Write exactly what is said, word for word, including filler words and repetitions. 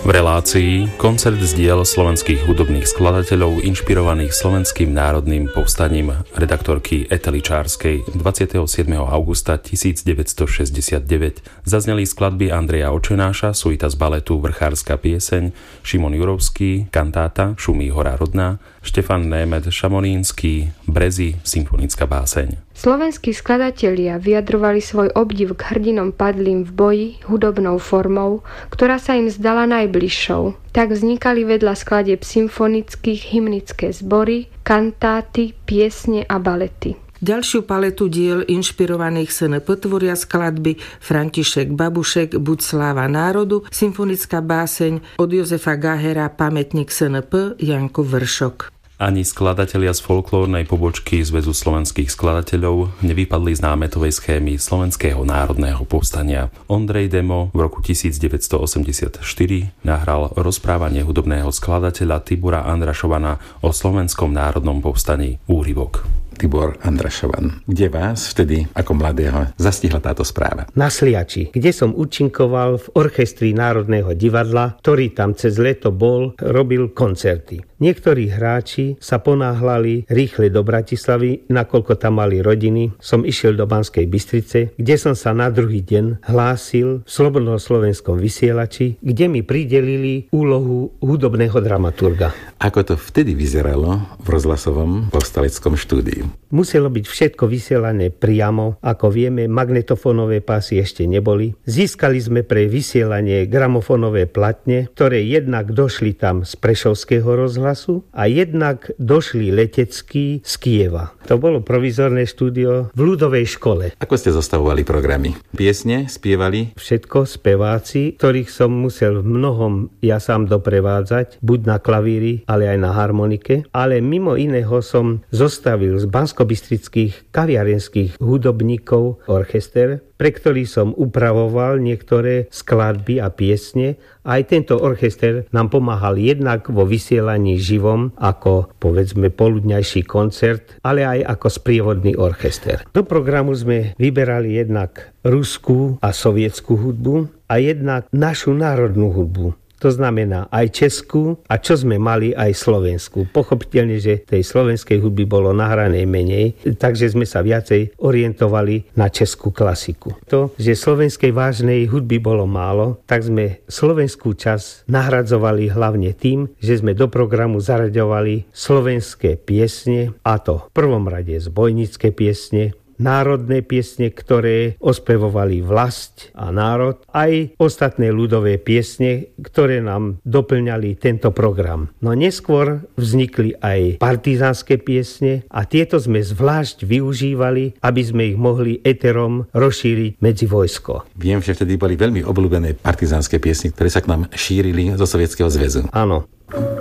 V relácii koncert z diel slovenských hudobných skladateľov inšpirovaných slovenským národným povstaním redaktorky Ety Ličárskej dvadsiateho siedmeho augusta tisícdeväťstošesťdesiatdeväť zazneli skladby Andreja Očenáša, suita z baletu Vrchárska pieseň, Šimon Jurovský, kantáta Šumí hora rodná, Štefan Németh Šamolínsky, Brezy, symfonická báseň. Slovenskí skladatelia vyjadrovali svoj obdiv k hrdinom padlým v boji hudobnou formou, ktorá sa im zdala najbližšou. Tak vznikali vedľa skladieb symfonických hymnické zbory, kantáty, piesne a balety. Ďalšiu paletu diel inšpirovaných es en pé tvoria skladby František Babušek Buď sláva národu, symfonická báseň od Jozefa Gahera Pamätník es en pé Janko Vršok. Ani skladatelia z folklórnej pobočky Zväzu slovenských skladateľov nevypadli z námetovej schémy Slovenského národného povstania. Ondrej Demo v roku devätnásťstoosemdesiatštyri nahral rozprávanie hudobného skladateľa Tibora Andrašovana o Slovenskom národnom povstaní úryvok. Tibor Andrašovan. Kde vás vtedy ako mladého zastihla táto správa? Na Sliači, kde som účinkoval v orchestri Národného divadla, ktorý tam cez leto bol, robil koncerty. Niektorí hráči sa ponáhľali rýchle do Bratislavy, nakoľko tam mali rodiny. Som išiel do Banskej Bystrice, kde som sa na druhý deň hlásil v Slobodnom slovenskom vysielači, kde mi pridelili úlohu hudobného dramaturga. Ako to vtedy vyzeralo v rozhlasovom povstaleckom štúdiu? Muselo byť všetko vysielané priamo. Ako vieme, magnetofónové pásy ešte neboli. Získali sme pre vysielanie gramofónové platne, ktoré jednak došli tam z Prešovského rozhlasu a jednak došli letecký z Kieva. To bolo provizorné štúdio v ľudovej škole. Ako ste zostavovali programy? Piesne spievali? Všetko speváci, ktorých som musel v mnohom ja sám doprevádzať, buď na klavíri, ale aj na harmonike. Ale mimo iného som zostavil z banskobystrických kaviarenských hudobníkov orchester, pre ktorý som upravoval niektoré skladby a piesne. Aj tento orchester nám pomáhal jednak vo vysielaní živom, ako povedzme poludňajší koncert, ale aj ako sprievodný orchester. Do programu sme vyberali jednak ruskú a sovietskú hudbu a jednak našu národnú hudbu. To znamená aj českú a čo sme mali aj slovenskú. Pochopiteľne, že tej slovenskej hudby bolo nahrané menej, takže sme sa viacej orientovali na českú klasiku. To, že slovenskej vážnej hudby bolo málo, tak sme slovenskú časť nahradzovali hlavne tým, že sme do programu zaraďovali slovenské piesne, a to v prvom rade zbojnícke piesne, národné piesne, ktoré ospevovali vlasť a národ, aj ostatné ľudové piesne, ktoré nám doplňali tento program. No neskôr vznikli aj partizánske piesne a tieto sme zvlášť využívali, aby sme ich mohli eterom rozšíriť medzi vojsko. Viem, že vtedy boli veľmi obľúbené partizánske piesne, ktoré sa k nám šírili zo Sovietskeho zväzu. Áno.